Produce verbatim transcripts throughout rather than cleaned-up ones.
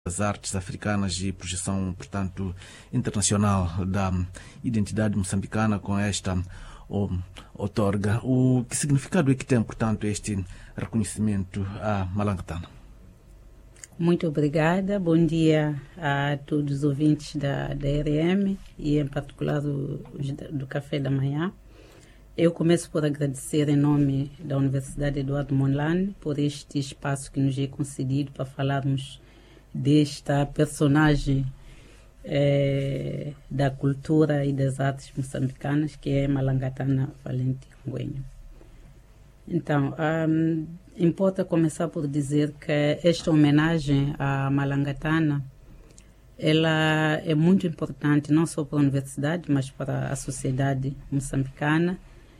das artes africanas e projeção, portanto, internacional da identidade moçambicana com esta o, outorga. O que significado é que tem, portanto, este reconhecimento à Malangatana? Muito obrigada. Bom dia a todos os ouvintes da, da R M e, em particular, do, do Café da Manhã. Eu começo por agradecer em nome da Universidade Eduardo Mondlane por este espaço que nos é concedido para falarmos desta personagem eh, da cultura e das artes moçambicanas, que é Malangatana Valente Ngwenho. Então, um, importa começar por dizer que esta homenagem à Malangatana, ela é muito importante não só para a universidade, mas para a sociedade moçambicana,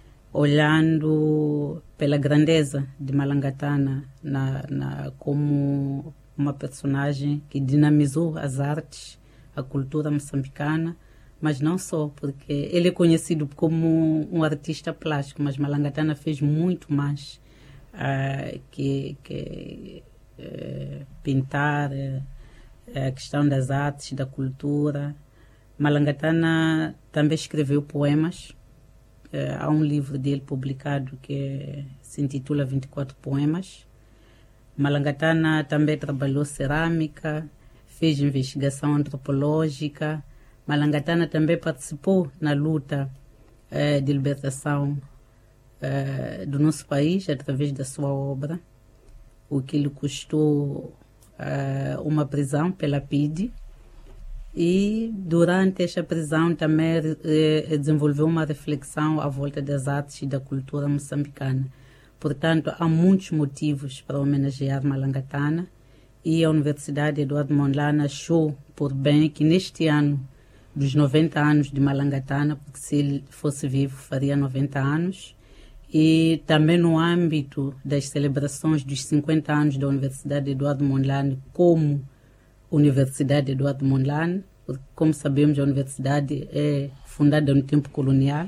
olhando pela grandeza de Malangatana na, na, como uma personagem que dinamizou as artes, a cultura moçambicana, mas não só, porque ele é conhecido como um artista plástico, mas Malangatana fez muito mais uh, que, que uh, pintar, uh, a questão das artes, da cultura. Malangatana também escreveu poemas. Uh, há um livro dele publicado que se intitula vinte e quatro Poemas. Malangatana também trabalhou cerâmica, fez investigação antropológica. Malangatana também participou na luta uh, de libertação uh, do nosso país através da sua obra, o que lhe custou uh, uma prisão pela P I D E. E durante esta prisão também uh, desenvolveu uma reflexão à volta das artes e da cultura moçambicana. Portanto, há muitos motivos para homenagear Malangatana e a Universidade Eduardo Mondlane achou por bem que neste ano dos noventa anos de Malangatana, porque se ele fosse vivo faria noventa anos, e também no âmbito das celebrações dos cinquenta anos da Universidade Eduardo Mondlane como Universidade Eduardo Mondlane, porque, como sabemos, a universidade é fundada no tempo colonial,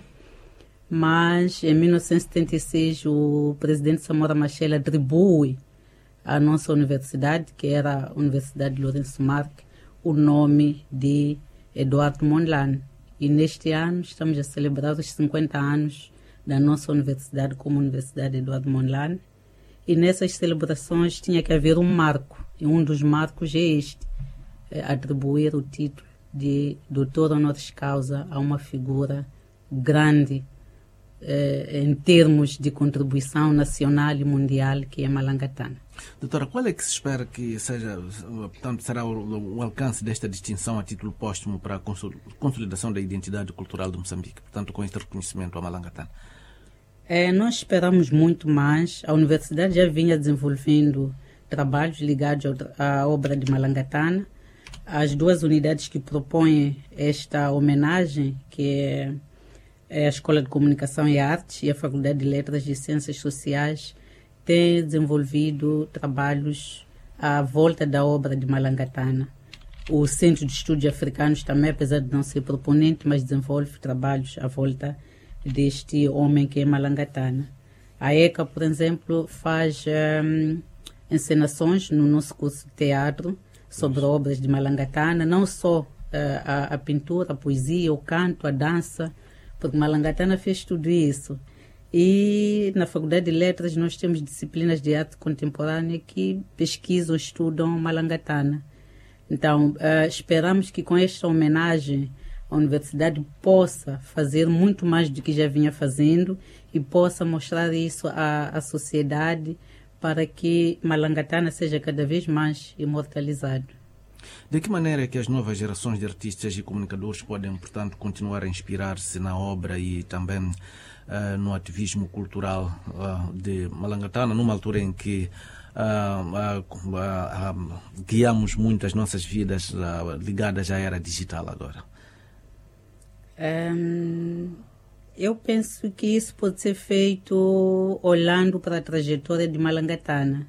mas em mil novecentos e setenta e seis o presidente Samora Machel atribui à nossa universidade, que era a Universidade Lourenço Marques, o nome de Eduardo Mondlane. E neste ano estamos a celebrar os cinquenta anos da nossa universidade como Universidade Eduardo Mondlane. E nessas celebrações tinha que haver um marco. E um dos marcos é este, é atribuir o título de doutor honoris causa a uma figura grande eh, em termos de contribuição nacional e mundial, que é Malangatana. Doutora, qual é que se espera que seja, portanto, será o, o alcance desta distinção a título póstumo para a consolidação da identidade cultural de Moçambique, portanto, com este reconhecimento a Malangatana? É, nós esperamos muito mais. A universidade já vinha desenvolvendo trabalhos ligados à obra de Malangatana. As duas unidades que propõem esta homenagem, que é, é a Escola de Comunicação e Artes e a Faculdade de Letras e Ciências Sociais, têm desenvolvido trabalhos à volta da obra de Malangatana. O Centro de Estudos Africanos também, apesar de não ser proponente, mas desenvolve trabalhos à volta deste homem que é Malangatana. A ECA, por exemplo, faz um, encenações no nosso curso de teatro sobre obras de Malangatana, não só uh, a, a pintura, a poesia, o canto, a dança, porque Malangatana fez tudo isso. E na Faculdade de Letras nós temos disciplinas de arte contemporânea que pesquisam, estudam Malangatana. Então, uh, esperamos que com esta homenagem a universidade possa fazer muito mais do que já vinha fazendo e possa mostrar isso à, à sociedade para que Malangatana seja cada vez mais imortalizado. De que maneira é que as novas gerações de artistas e comunicadores podem, portanto, continuar a inspirar-se na obra e também uh, no ativismo cultural uh, de Malangatana, numa altura em que uh, uh, uh, uh, guiamos muito as nossas vidas uh, ligadas à era digital agora? Um, eu penso que isso pode ser feito olhando para a trajetória de Malangatana.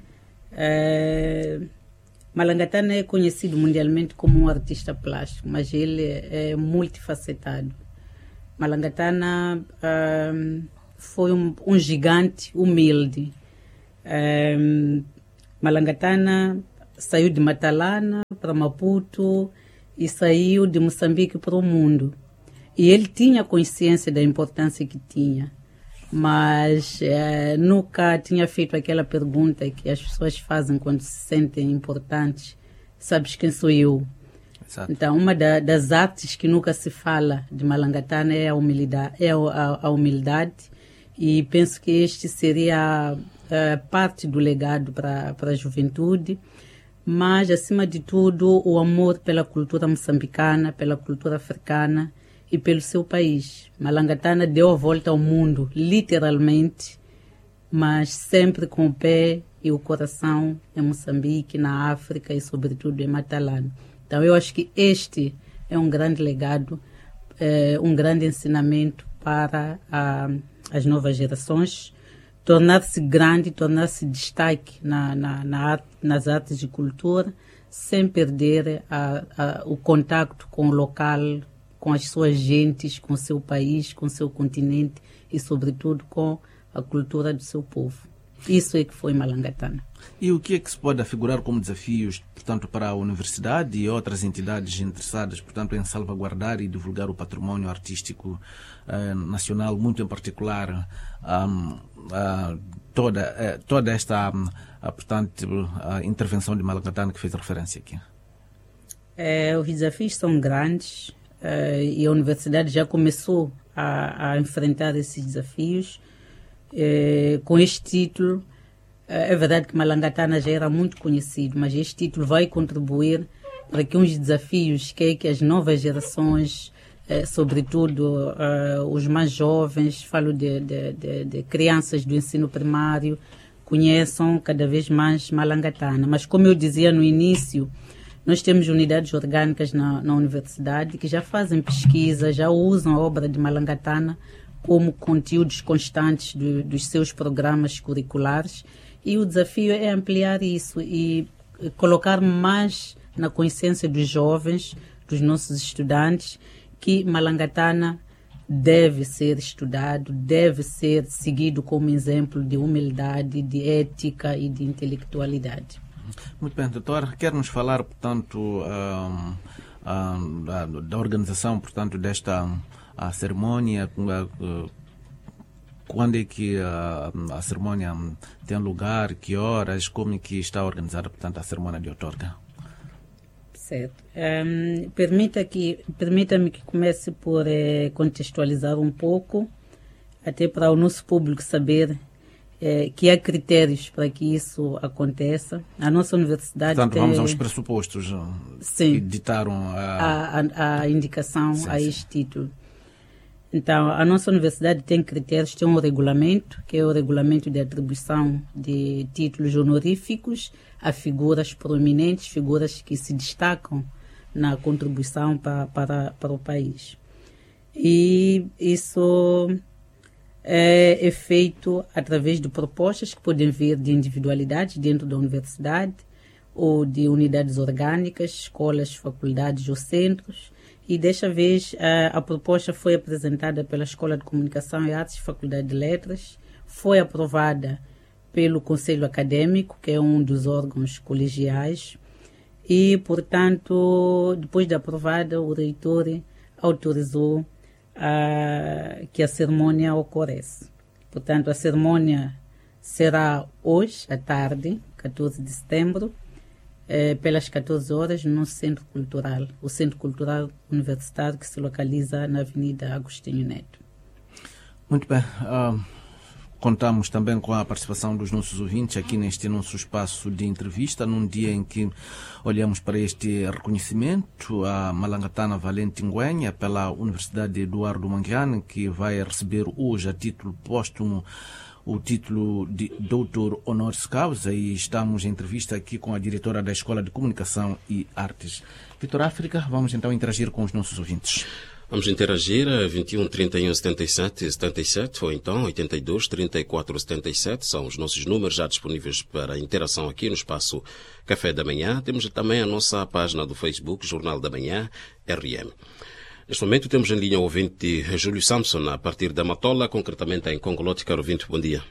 Uh, Malangatana é conhecido mundialmente como um artista plástico, mas ele é multifacetado. Malangatana um, foi um, um gigante humilde. Um, Malangatana saiu de Matalana, para Maputo e saiu de Moçambique para o mundo. E ele tinha consciência da importância que tinha, mas eh, nunca tinha feito aquela pergunta que as pessoas fazem quando se sentem importantes: sabes quem sou eu? Exato. Então, uma da, das artes que nunca se fala de Malangatana é a humildade, é a, a humildade, e penso que este seria a, a parte do legado para a juventude, mas, acima de tudo, o amor pela cultura moçambicana, pela cultura africana e pelo seu país. Malangatana deu a volta ao mundo, literalmente, mas sempre com o pé e o coração em Moçambique, na África e, sobretudo, em Matalano. Então, eu acho que este é um grande legado, é, um grande ensinamento para a, as novas gerações, tornar-se grande, tornar-se destaque na, na, na arte, nas artes de cultura, sem perder a, a, o contacto com o local, com as suas gentes, com o seu país, com o seu continente e, sobretudo, com a cultura do seu povo. Isso é que foi Malangatana. E o que é que se pode afigurar como desafios, portanto, para a universidade e outras entidades interessadas, portanto, em salvaguardar e divulgar o património artístico uh, nacional, muito em particular um, uh, toda, uh, toda esta um, uh, portanto, uh, intervenção de Malangatana que fez referência aqui? É, os desafios são grandes uh, e a universidade já começou a, a enfrentar esses desafios. É, com este título, é verdade que Malangatana já era muito conhecido, mas este título vai contribuir para que uns desafios que, é que as novas gerações, é, sobretudo é, os mais jovens, falo de, de, de, de crianças do ensino primário, conheçam cada vez mais Malangatana. Mas, como eu dizia no início, nós temos unidades orgânicas na, na universidade que já fazem pesquisa, já usam a obra de Malangatana como conteúdos constantes do, dos seus programas curriculares, e o desafio é ampliar isso e colocar mais na consciência dos jovens, dos nossos estudantes, que Malangatana deve ser estudado, deve ser seguido como exemplo de humildade, de ética e de intelectualidade. Muito bem, doutor. Quer nos falar, portanto, um, um, da, da organização, portanto, desta a cerimônia, quando é que a, a cerimônia tem lugar, que horas, como é que está organizada, portanto, a cerimônia de outorga? Certo. Um, permita que, permita-me que comece por eh, contextualizar um pouco, até para o nosso público saber eh, que há critérios para que isso aconteça. A nossa universidade Portanto, tem... vamos aos pressupostos. Sim. Que ditaram a, a, a, a indicação sim, a sim. este título. Então, a nossa universidade tem critérios, tem um regulamento, que é o regulamento de atribuição de títulos honoríficos a figuras proeminentes, figuras que se destacam na contribuição para, para, para o país. E isso é, é feito através de propostas que podem vir de individualidades dentro da universidade ou de unidades orgânicas, escolas, faculdades ou centros. E desta vez a, a proposta foi apresentada pela Escola de Comunicação e Artes, Faculdade de Letras, foi aprovada pelo Conselho Acadêmico, que é um dos órgãos colegiais, e, portanto, depois de aprovada, o reitor autorizou a, que a cerimônia ocorresse. Portanto, a cerimônia será hoje, à tarde, catorze de setembro, É, pelas catorze horas, no Centro Cultural, o Centro Cultural Universitário, que se localiza na Avenida Agostinho Neto. Muito bem. Uh, contamos também com a participação dos nossos ouvintes aqui neste nosso espaço de entrevista, num dia em que olhamos para este reconhecimento a Malangatana Valente Ngüenya pela Universidade Eduardo Mondlane, que vai receber hoje a título póstumo o título de doutor honoris causa, e estamos em entrevista aqui com a diretora da Escola de Comunicação e Artes. Vitor África, vamos então interagir com os nossos ouvintes. Vamos interagir a vinte e um, trinta e um, setenta e sete, setenta e sete ou então oitenta e dois, trinta e quatro, setenta e sete. São os nossos números já disponíveis para interação aqui no espaço Café da Manhã. Temos também a nossa página do Facebook, Jornal da Manhã, R M. Neste momento temos em linha o ouvinte Júlio Samson, a partir da Matola, concretamente em Congolote. Caro ouvinte, bom dia.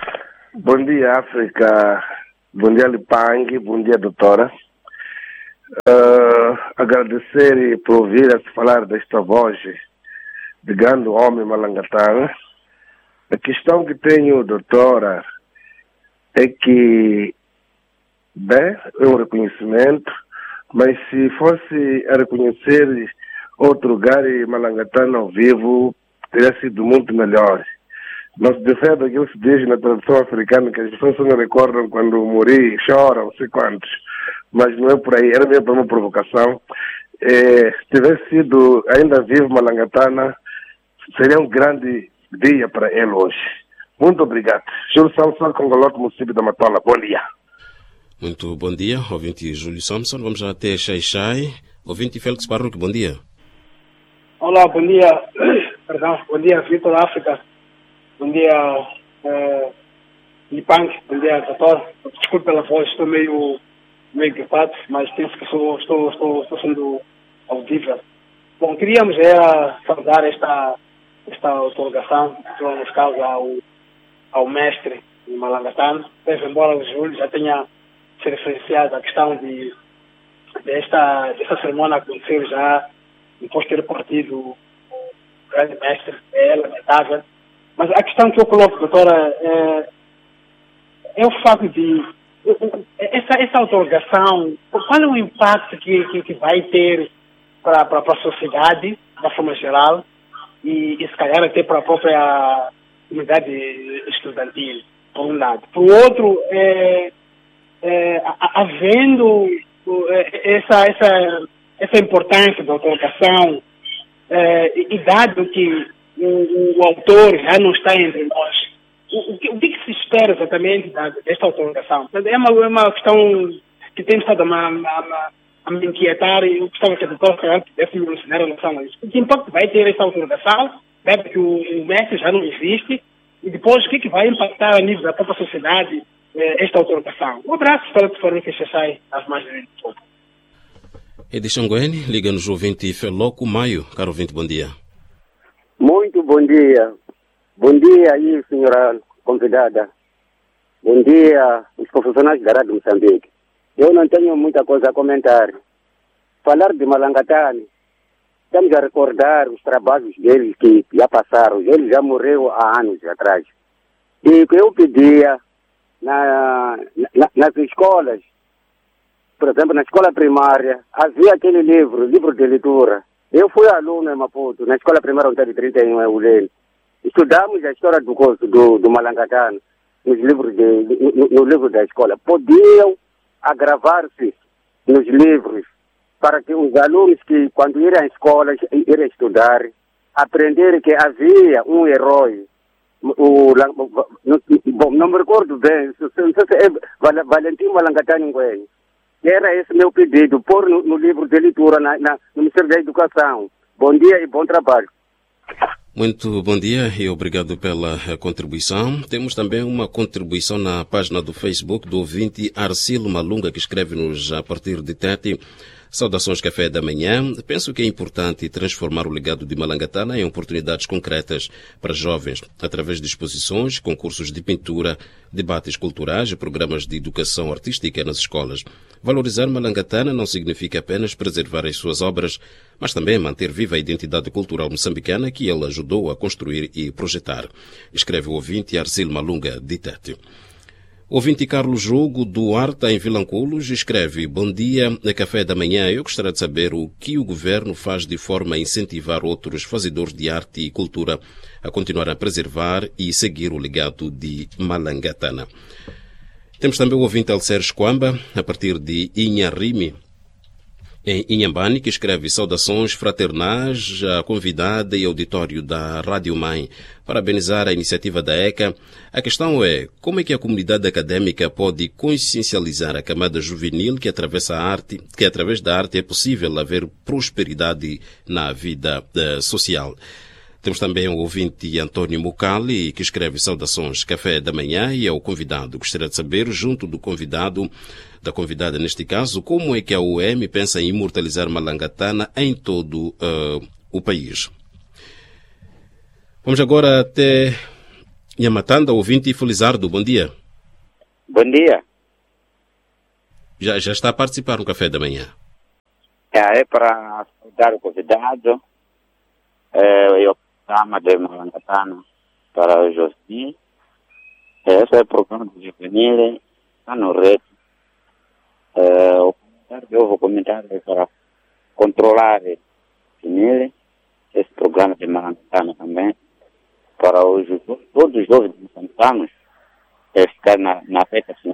Bom dia, África. Bom dia, Lipang. Bom dia, doutora. uh, agradecer por ouvir-se falar desta voz de grande homem malangatana. A questão que tenho, doutora, é que, bem, é um reconhecimento, mas se fosse a reconhecer outro lugar malangatano ao vivo, teria sido muito melhor. Não se defende aquilo que se diz na tradição africana, que as pessoas só não recordam quando morri, choram, não sei quantos. Mas não é por aí, era mesmo para uma provocação. É, se tivesse sido ainda vivo malangatana, seria um grande dia para ele hoje. Muito obrigado. Júlio Samson, Congolote, município da Matola. Bom dia. Muito bom dia, ouvinte Júlio Samson. Vamos já até Xai-Xai. Ouvinte Félix Barroque, bom dia. Olá, bom dia. Perdão, bom dia, Vitor África. Bom dia, eh, Lipank. Bom dia, doutor. Desculpe pela voz, estou meio, meio gripado, mas penso que sou, estou, estou, estou sendo audível. Bom, queríamos era saudar esta, esta otorgação, nos casos ao, ao mestre de Malangatana. Deve, embora o Júlio já tenha se referenciado à questão de desta, desta cerimônia acontecer já depois de ter partido o grande mestre, é lamentável. Mas a questão que eu coloco, doutora, é, é o fato de essa, essa otorgação, qual é o impacto que, que, que vai ter para a sociedade, da forma geral, e, e se calhar até para a própria comunidade estudantil, por um lado. Por outro, é, é, havendo essa, essa, essa importância da otorgação, é, e dado que o, o autor já não está entre nós, o, o, que, o que se espera exatamente da, desta otorgação? É uma, é uma questão que tem estado a, a, a me inquietar, e eu gostava que a doutora pudesse me ensinar em relação a isso. Que impacto vai ter esta otorgação, dado que o, o mestre já não existe, e depois o que, que vai impactar a nível da própria sociedade eh, esta otorgação? Um abraço para o Fórum que já sai às mais de pouco. Edson Guene, liga-nos o ouvinte Feloco Maio. Caro ouvinte, bom dia. Muito bom dia. Bom dia aí, senhora convidada. Bom dia, os profissionais da Rádio Moçambique. Eu não tenho muita coisa a comentar. Falar de Malangatana, estamos a recordar os trabalhos deles que já passaram. Ele já morreu há anos atrás. E que eu pedia na, na, nas escolas, por exemplo, na escola primária, havia aquele livro, livro de leitura. Eu fui aluno em Maputo, na escola primária onde de trinta e um, Eulene. Estudamos a história do curso do, do Malangatana nos livros de, no, no livro da escola. Podiam agravar-se nos livros para que os alunos que, quando irem à escola, irem estudar, aprenderem que havia um herói. O, bom, não me recordo bem, é Valentim Malangatana Nguyen. Era esse meu pedido, pôr no, no livro de leitura na, na, no Ministério da Educação. Bom dia e bom trabalho. Muito bom dia e obrigado pela contribuição. Temos também uma contribuição na página do Facebook do ouvinte Arcilo Malunga, que escreve-nos a partir de Tete. Saudações Café da Manhã. Penso que é importante transformar o legado de Malangatana em oportunidades concretas para jovens, através de exposições, concursos de pintura, debates culturais e programas de educação artística nas escolas. Valorizar Malangatana não significa apenas preservar as suas obras, mas também manter viva a identidade cultural moçambicana que ele ajudou a construir e projetar. Escreve o ouvinte Arcilo Malunga de Tete. O ouvinte Carlos Jogo Duarte, em Vilanculos, escreve: Bom dia, Café da Manhã. Eu gostaria de saber o que o governo faz de forma a incentivar outros fazedores de arte e cultura a continuar a preservar e seguir o legado de Malangatana. Temos também o ouvinte Alcer Quamba, a partir de Inharime, em Inhambane, que escreve: saudações fraternais à convidada e auditório da Rádio Mãe. Parabenizar a iniciativa da E C A. A questão é, como é que a comunidade académica pode consciencializar a camada juvenil que, atravessa a arte, que através da arte é possível haver prosperidade na vida uh, social? Temos também o ouvinte Antônio Mucali, que escreve: saudações Café da Manhã, e ao convidado. Gostaria de saber, junto do convidado, da convidada neste caso, como é que a U E M pensa em imortalizar Malangatana em todo uh, o país. Vamos agora até Nhamatanda, ouvinte Felizardo. Bom dia. Bom dia. Já, já está a participar no Café da Manhã? É, é para saudar o convidado, é, eu chamo de Malangatana para o Josi. Esse é o programa do Juvenil, está no rede. É, o comentário que eu vou comentar é para controlar o Juvenil, esse programa de Malangatana também, para os, todos os jovens moçambicanos é ficar na, na festa final.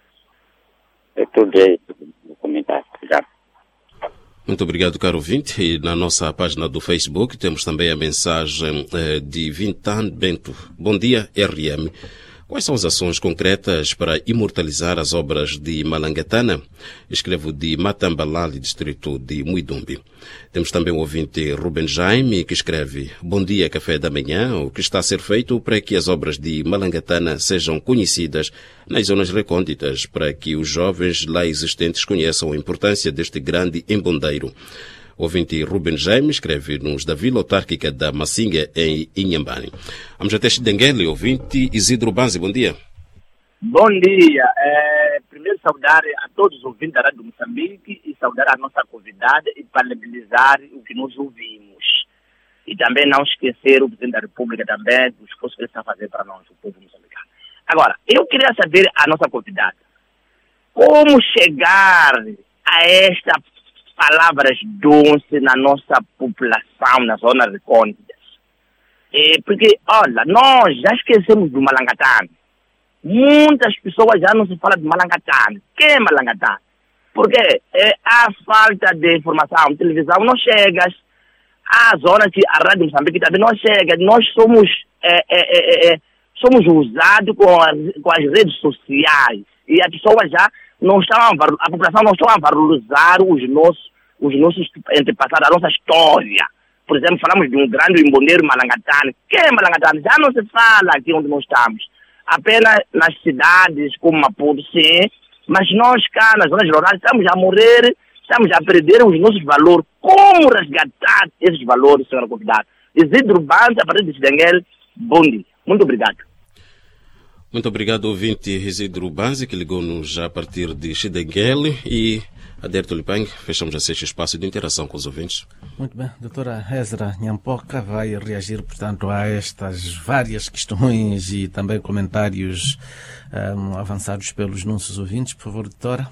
É tudo isso que eu vou comentar. Obrigado. Muito obrigado, caro ouvinte. E na nossa página do Facebook temos também a mensagem eh, de Vintan Bento. Bom dia, R M. Quais são as ações concretas para imortalizar as obras de Malangatana? Escrevo de Matambalali, distrito de Muidumbi. Temos também o ouvinte Ruben Jaime, que escreve: Bom dia, café da manhã. O que está a ser feito para que as obras de Malangatana sejam conhecidas nas zonas recônditas, para que os jovens lá existentes conheçam a importância deste grande embondeiro? O ouvinte Ruben Jaime escreve-nos da Vila Autárquica da Massinga, em Inhambane. Vamos até Xidengele, ouvinte Isidro Banzi, bom dia. Bom dia. É, primeiro saudar a todos os ouvintes da Rádio Moçambique e saudar a nossa convidada e parabenizar o que nós ouvimos. E também não esquecer o Presidente da República também, do esforço que ele está fazendo para nós, o povo moçambicano. Agora, eu queria saber a nossa convidada, como chegar a esta palavras doces na nossa população, nas zonas recônditas. É, porque, olha, nós já esquecemos do Malangatana. Muitas pessoas já não se falam de Malangatana. Quem é Malangatana? Porque é, há falta de informação. A televisão não chega. Há zonas que a Rádio Moçambique também não chega. Nós somos, é, é, é, é, somos usados com as, com as redes sociais. E as pessoas já não estão a, a população não está a valorizar os nossos, os nossos antepassados, a nossa história. Por exemplo, falamos de um grande embondeiro Malangatana. Quem é Malangatana? Já não se fala aqui onde nós estamos. Apenas nas cidades como Maputo, sim. Mas nós cá, nas zonas rurais, estamos a morrer, estamos a perder os nossos valores. Como resgatar esses valores, senhora convidada? Isidro Banzi, a partir de Xidengele, bom dia. Muito obrigado. Muito obrigado, ouvinte Isidro Banzi, que ligou-nos já a partir de Xidengele. E, Aderto Lipang, fechamos assim este espaço de interação com os ouvintes. Muito bem. Doutora Ezra Nyampoca vai reagir, portanto, a estas várias questões e também comentários um, avançados pelos nossos ouvintes. Por favor, doutora.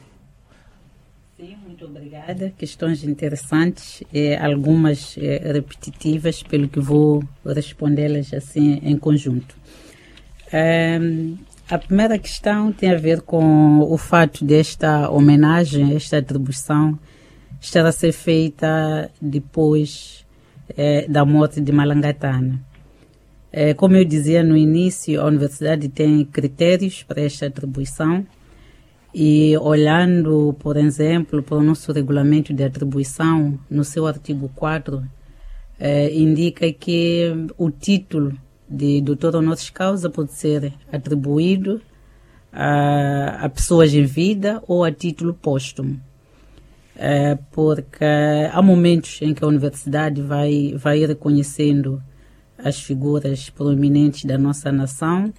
Sim, muito obrigada. Questões interessantes, eh, algumas eh, repetitivas, pelo que vou respondê-las assim em conjunto. Um, a primeira questão tem a ver com o fato desta homenagem, esta atribuição, estar a ser feita depois eh, da morte de Malangatana. Eh, como eu dizia no início, a Universidade tem critérios para esta atribuição e, olhando, por exemplo, para o nosso regulamento de atribuição, no seu artigo quatro, eh, indica que o título de doutor honoris causa pode ser atribuído a, a pessoas em vida ou a título póstumo. É, porque há momentos em que a universidade vai, vai reconhecendo as figuras proeminentes da nossa nação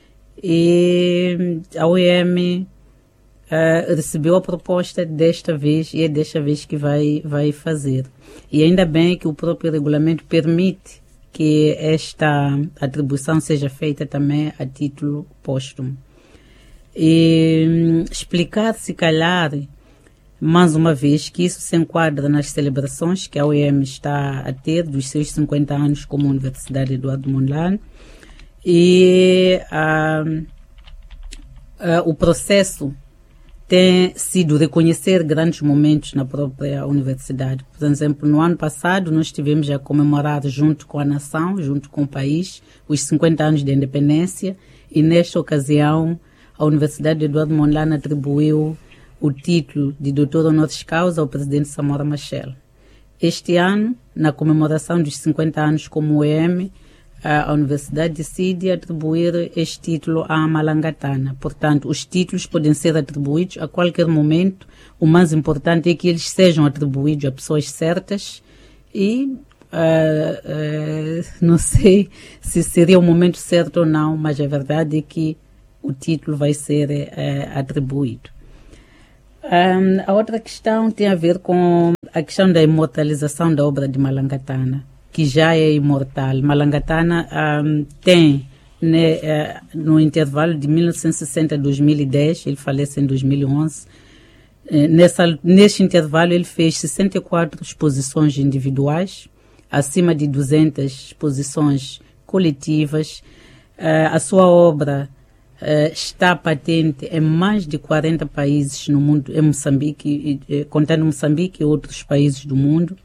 e a O I M é, recebeu a proposta desta vez e é desta vez que vai, vai fazer. E ainda bem que o próprio regulamento permite que esta atribuição seja feita também a título póstumo. E hum, explicar, se calhar, mais uma vez, que isso se enquadra nas celebrações que a O I M está a ter dos seus cinquenta anos como Universidade Eduardo Mondlane. E ah, ah, o processo tem sido reconhecer grandes momentos na própria universidade. Por exemplo, no ano passado nós tivemos a comemorar junto com a nação, junto com o país, os cinquenta anos de independência e nesta ocasião a Universidade Eduardo Mondlane atribuiu o título de doutor honoris causa ao presidente Samora Machel. Este ano, na comemoração dos cinquenta anos como O I M, a Universidade decide atribuir este título à Malangatana. Portanto, os títulos podem ser atribuídos a qualquer momento. O mais importante é que eles sejam atribuídos a pessoas certas e uh, uh, não sei se seria o momento certo ou não, mas a verdade é que o título vai ser uh, atribuído. Um, a outra questão tem a ver com a questão da imortalização da obra de Malangatana, que já é imortal. Malangatana um, tem, né, uh, no intervalo de mil novecentos e sessenta a dois mil e dez, ele falece em dois mil e onze, uh, nessa, neste intervalo ele fez sessenta e quatro exposições individuais, acima de duzentas exposições coletivas. Uh, a sua obra uh, está patente em mais de quarenta países no mundo, em Moçambique, e, e, contando Moçambique e outros países do mundo.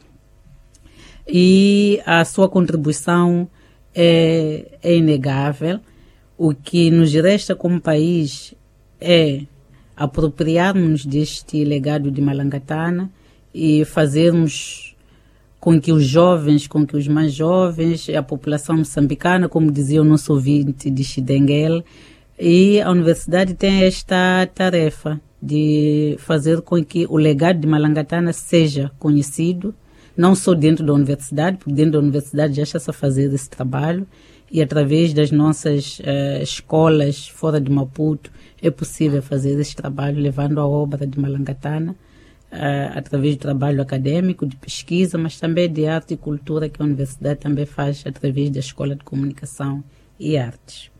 E a sua contribuição é, é inegável. O que nos resta como país é apropriarmos deste legado de Malangatana e fazermos com que os jovens, com que os mais jovens, a população moçambicana, como dizia o nosso ouvinte de Xidenguel, e a universidade tem esta tarefa de fazer com que o legado de Malangatana seja conhecido, não só dentro da universidade, porque dentro da universidade já está-se a fazer esse trabalho, e através das nossas uh, escolas fora de Maputo é possível fazer esse trabalho, levando a obra de Malangatana uh, através do trabalho acadêmico, de pesquisa, mas também de arte e cultura, que a universidade também faz através da Escola de Comunicação e Artes.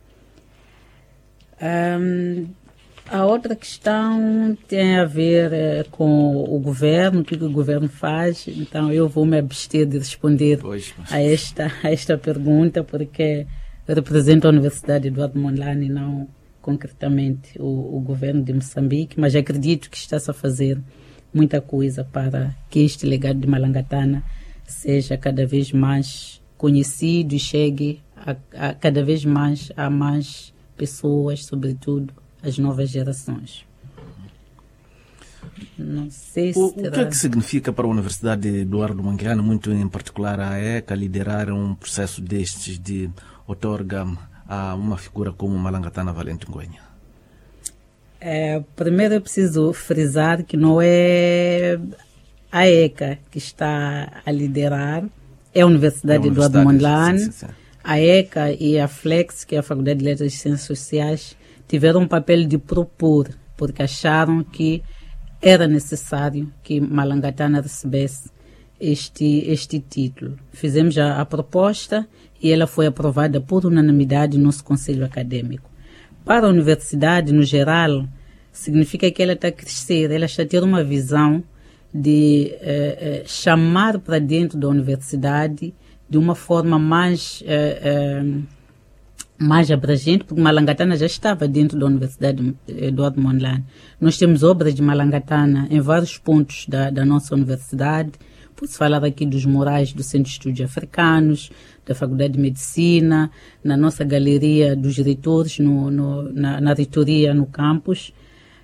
Um, A outra questão tem a ver eh, com o governo, o que o governo faz. Então, eu vou me abster de responder pois, mas... a, esta, a esta pergunta, porque represento a Universidade Eduardo Mondlane, não concretamente o, o governo de Moçambique, mas acredito que está-se a fazer muita coisa para que este legado de Malangatana seja cada vez mais conhecido e chegue a, a cada vez mais a mais pessoas, sobretudo as novas gerações. Não sei se o, terá... o que é que significa para a Universidade Eduardo Mondlane, muito em particular a ECA, liderar um processo destes de outorga a uma figura como Malangatana Valente Ngwenya? É, primeiro eu preciso frisar que não é a ECA que está a liderar, é a Universidade, é a Universidade Eduardo Mondlane. Sim, sim, sim. A ECA e a FLEX, que é a Faculdade de Letras e Ciências Sociais, tiveram um papel de propor, porque acharam que era necessário que Malangatana recebesse este, este título. Fizemos a, a proposta e ela foi aprovada por unanimidade no nosso Conselho Acadêmico. Para a universidade, no geral, significa que ela está a crescer, ela está a ter uma visão de eh, eh, chamar para dentro da universidade de uma forma mais... Eh, eh, mais abrangente, porque Malangatana já estava dentro da Universidade Eduardo Mondlane. Nós temos obras de Malangatana em vários pontos da, da nossa universidade. Posso falar aqui dos murais do Centro de Estudos Africanos, da Faculdade de Medicina, na nossa galeria dos reitores, no, no, na, na reitoria no campus.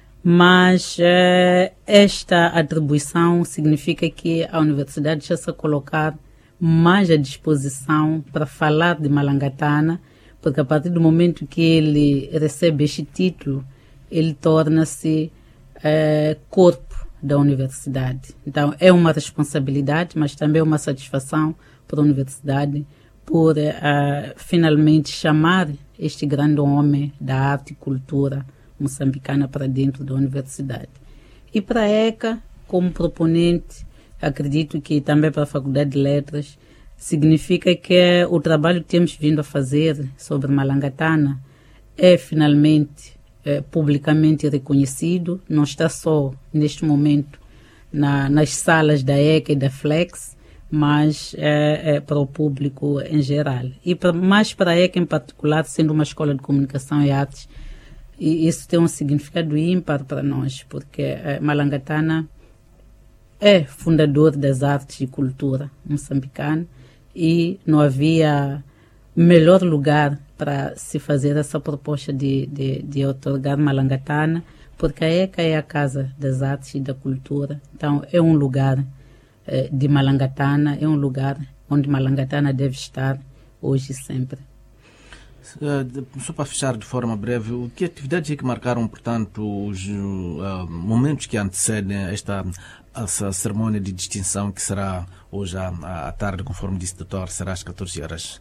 Mas eh, esta atribuição significa que a universidade já se a colocar mais à disposição para falar de Malangatana, porque a partir do momento que ele recebe este título, ele torna-se eh, corpo da universidade. Então, é uma responsabilidade, mas também uma satisfação para a universidade por eh, finalmente chamar este grande homem da arte e cultura moçambicana para dentro da universidade. E para a ECA, como proponente, acredito que também para a Faculdade de Letras, significa que o trabalho que temos vindo a fazer sobre Malangatana é finalmente é, publicamente reconhecido, não está só neste momento na, nas salas da ECA e da FLEX, mas é, é para o público em geral. E pra, mais para a ECA em particular, sendo uma escola de comunicação e artes, e isso tem um significado ímpar para nós, porque é, Malangatana é fundador das artes e cultura moçambicana, e não havia melhor lugar para se fazer essa proposta de, de, de outorgar Malangatana, porque a ECA é a Casa das Artes e da Cultura. Então, é um lugar eh, de Malangatana, é um lugar onde Malangatana deve estar hoje e sempre. Uh, só para fechar de forma breve, o que atividades é que marcaram, portanto, os uh, momentos que antecedem esta essa cerimônia de distinção, que será hoje à, à tarde, conforme disse o doutor, será às catorze horas?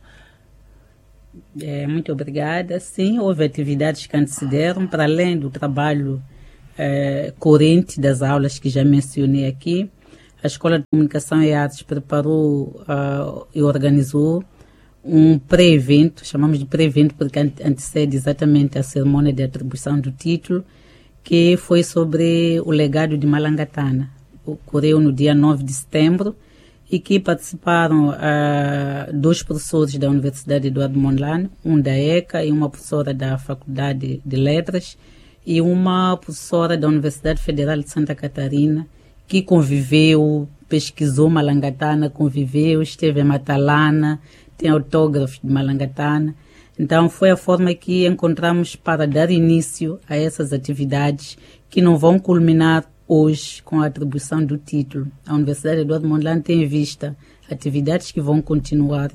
É, muito obrigada. Sim, houve atividades que antecederam, para além do trabalho é, corrente das aulas que já mencionei aqui. a Escola de Comunicação e Artes preparou uh, e organizou um pré-evento, chamamos de pré-evento porque antecede exatamente a cerimônia de atribuição do título, que foi sobre o legado de Malangatana. Ocorreu no dia nove de setembro e que participaram uh, dois professores da Universidade Eduardo Mondlane, um da ECA e uma professora da Faculdade de Letras e uma professora da Universidade Federal de Santa Catarina, que conviveu, pesquisou Malangatana, conviveu, esteve em Matalana, tem autógrafos de Malangatana. Então foi a forma que encontramos para dar início a essas atividades que não vão culminar hoje com a atribuição do título. A Universidade Eduardo Mondlane tem em vista atividades que vão continuar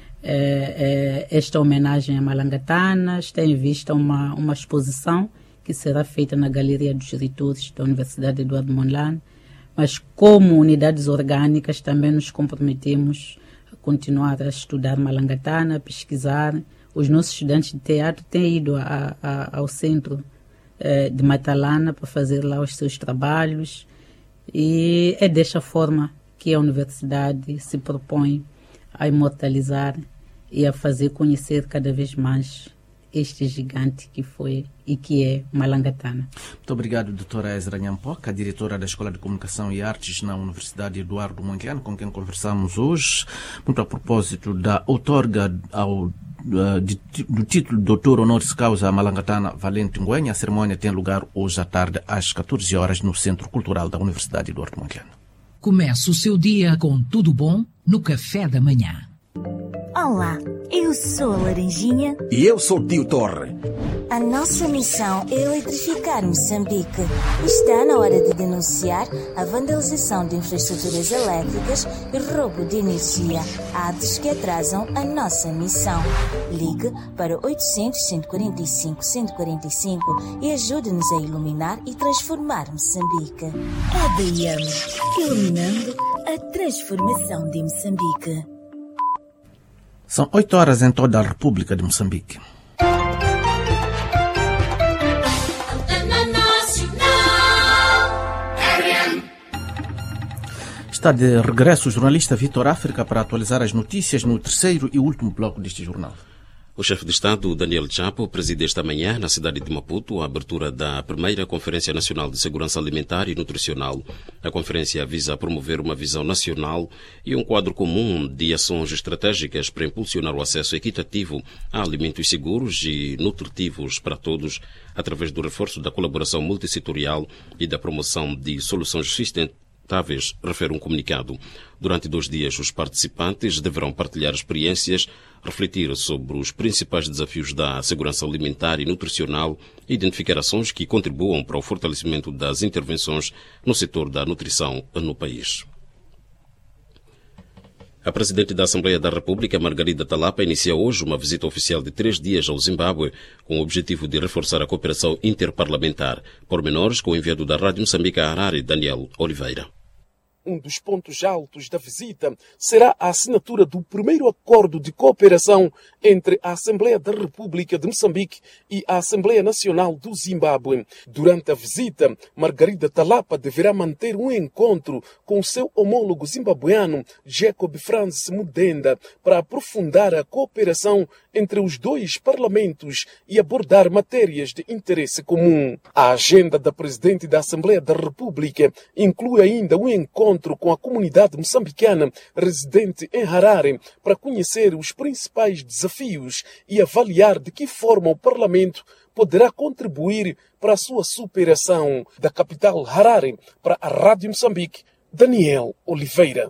eh, eh, esta homenagem a Malangatana, está em vista uma, uma exposição que será feita na Galeria dos Diretores da Universidade Eduardo Mondlane, mas como unidades orgânicas também nos comprometemos a continuar a estudar Malangatana, a pesquisar. Os nossos estudantes de teatro têm ido a, a, ao centro eh, de Matalana para fazer lá os seus trabalhos e é desta forma que a universidade se propõe a imortalizar e a fazer conhecer cada vez mais este gigante que foi e que é Malangatana. Muito obrigado, doutora Ezra Nyampoca, diretora da Escola de Comunicação e Artes na Universidade Eduardo Mondlane, com quem conversamos hoje, muito a propósito da outorga ao, uh, de, do título de doutor honoris causa Malangatana Valente Ngwenha. A cerimônia tem lugar hoje à tarde às catorze horas no Centro Cultural da Universidade Eduardo Mondlane. Começa o seu dia com tudo bom no café da manhã. Olá, eu sou a Laranjinha. E eu sou o Tio Torre. A nossa missão é eletrificar Moçambique. Está na hora de denunciar a vandalização de infraestruturas elétricas e roubo de energia, atos que atrasam a nossa missão. Ligue para oitocentos, cento e quarenta e cinco, cento e quarenta e cinco e ajude-nos a iluminar e transformar Moçambique. A D M, iluminando a transformação de Moçambique. São oito horas em toda a República de Moçambique. Está de regresso o jornalista Vitor África para atualizar as notícias no terceiro e último bloco deste jornal. O chefe de Estado, Daniel Chapo, preside esta manhã, na cidade de Maputo, a abertura da primeira Conferência Nacional de Segurança Alimentar e Nutricional. A conferência visa promover uma visão nacional e um quadro comum de ações estratégicas para impulsionar o acesso equitativo a alimentos seguros e nutritivos para todos, através do reforço da colaboração multissetorial e da promoção de soluções sustentáveis, refere um comunicado. Durante dois dias, os participantes deverão partilhar experiências, refletir sobre os principais desafios da segurança alimentar e nutricional e identificar ações que contribuam para o fortalecimento das intervenções no setor da nutrição no país. A Presidente da Assembleia da República, Margarida Talapa, inicia hoje uma visita oficial de três dias ao Zimbábue com o objetivo de reforçar a cooperação interparlamentar. Pormenores com o enviado da Rádio Moçambique a Harare, Daniel Oliveira. Um dos pontos altos da visita será a assinatura do primeiro acordo de cooperação entre a Assembleia da República de Moçambique e a Assembleia Nacional do Zimbábue. Durante a visita, Margarida Talapa deverá manter um encontro com o seu homólogo zimbabueano, Jacob Francis Mudenda, para aprofundar a cooperação entre os dois parlamentos e abordar matérias de interesse comum. A agenda da Presidente da Assembleia da República inclui ainda um encontro com a comunidade moçambicana residente em Harare para conhecer os principais desafios e avaliar de que forma o Parlamento poderá contribuir para a sua superação. Da capital Harare, para a Rádio Moçambique, Daniel Oliveira.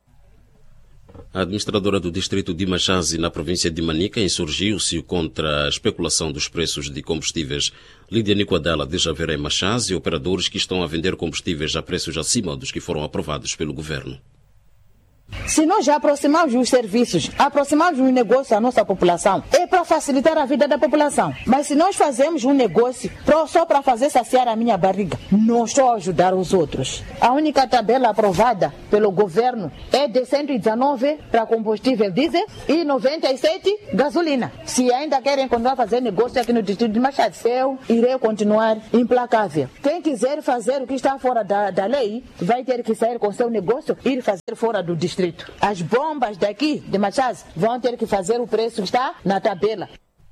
A administradora do distrito de Machazi, na província de Manica, insurgiu-se contra a especulação dos preços de combustíveis. Lídia Nicoadela diz haver em Machazi operadores que estão a vender combustíveis a preços acima dos que foram aprovados pelo governo. Se nós já aproximamos os serviços, aproximamos os negócios à nossa população, é para facilitar a vida da população. Mas se nós fazemos um negócio só para fazer saciar a minha barriga, não estou a ajudar os outros. A única tabela aprovada pelo governo é de cento e dezenove para combustível diesel e noventa e sete gasolina. Se ainda querem continuar a fazer negócio aqui no distrito de Machado, eu irei continuar implacável. Quem quiser fazer o que está fora da, da lei, vai ter que sair com seu negócio e ir fazer fora do distrito. As bombas daqui de Machado vão ter que fazer o preço que está na tabela.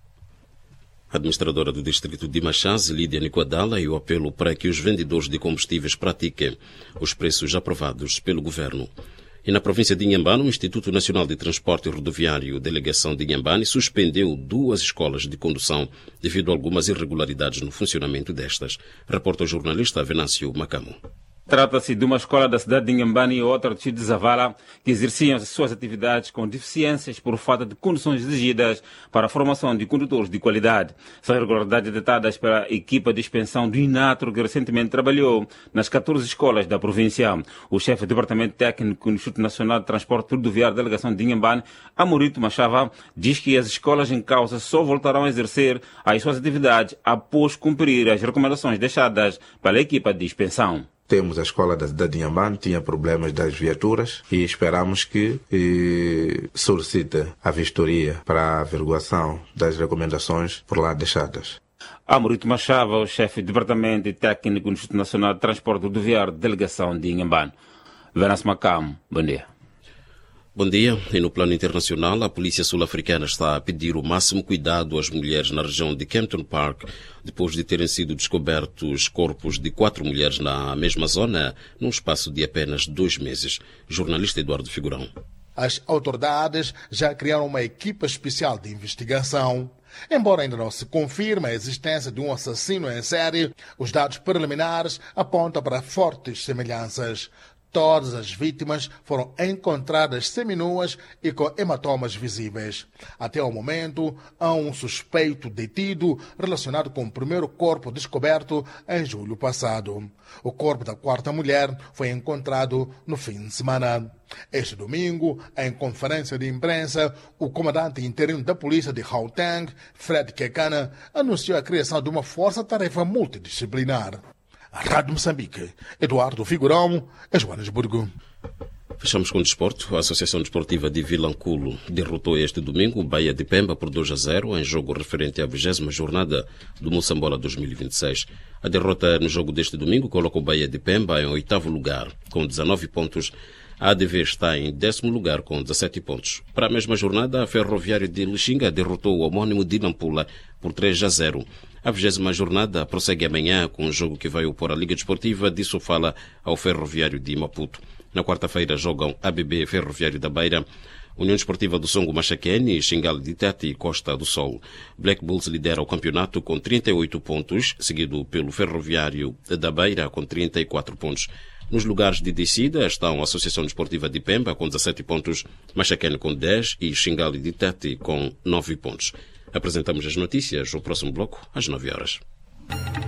A administradora do distrito de Machaz, Lídia Nicoadala, e o apelo para que os vendedores de combustíveis pratiquem os preços aprovados pelo governo. E na província de Inhambane, o Instituto Nacional de Transporte Rodoviário, delegação de Inhambane, suspendeu duas escolas de condução devido a algumas irregularidades no funcionamento destas. Reporta o jornalista Venâncio Macamo. Trata-se de uma escola da cidade de Inhambane e outra do distrito de Zavala, que exerciam suas atividades com deficiências por falta de condições exigidas para a formação de condutores de qualidade. São irregularidades detadas pela equipa de expansão do INATRO, que recentemente trabalhou nas catorze escolas da província. O chefe do Departamento Técnico do Instituto Nacional de Transporte Rodoviário da delegação de Inhambane, Amorito Machava, diz que as escolas em causa só voltarão a exercer as suas atividades após cumprir as recomendações deixadas pela equipa de expansão. Temos a escola da cidade de Inhambane, tinha problemas das viaturas e esperamos que e, solicite a vistoria para a averiguação das recomendações por lá deixadas. Amorito Machava, o chefe do Departamento Técnico do Instituto Nacional de Transporte Rodoviário, delegação de Inhambane. Venâncio Macamo, bom dia. Bom dia. E no plano internacional, a polícia sul-africana está a pedir o máximo cuidado às mulheres na região de Kempton Park, depois de terem sido descobertos corpos de quatro mulheres na mesma zona, num espaço de apenas dois meses. Jornalista Eduardo Figurão. As autoridades já criaram uma equipa especial de investigação. Embora ainda não se confirme a existência de um assassino em série, os dados preliminares apontam para fortes semelhanças. Todas as vítimas foram encontradas seminuas e com hematomas visíveis. Até o momento, há um suspeito detido relacionado com o primeiro corpo descoberto em julho passado. O corpo da quarta mulher foi encontrado no fim de semana. Este domingo, em conferência de imprensa, o comandante interino da polícia de Gauteng, Fred Kekana, anunciou a criação de uma força-tarefa multidisciplinar. Rádio Moçambique, Eduardo Figurão, Joanesburgo. Fechamos com o desporto. A Associação Desportiva de Vilanculo derrotou este domingo o Bahia de Pemba por dois a zero em jogo referente à vigésima jornada do Moçambola dois mil e vinte e seis. A derrota no jogo deste domingo coloca o Bahia de Pemba em oitavo lugar, com dezanove pontos. A A D V está em décimo lugar com dezassete pontos. Para a mesma jornada, a Ferroviária de Lixinga derrotou o homónimo de Nampula por três a zero. A vigésima jornada prossegue amanhã com um jogo que vai opor a Liga Desportiva de Sofala ao Ferroviário de Maputo. Na quarta-feira jogam A B B Ferroviário da Beira, União Desportiva do Songo Machaquene, Xingale de Tete e Costa do Sol. Black Bulls lidera o campeonato com trinta e oito pontos, seguido pelo Ferroviário da Beira com trinta e quatro pontos. Nos lugares de descida estão a Associação Desportiva de Pemba com dezassete pontos, Machaquene com dez e Xingale de Tete com nove pontos. Apresentamos as notícias, o próximo bloco às nove horas.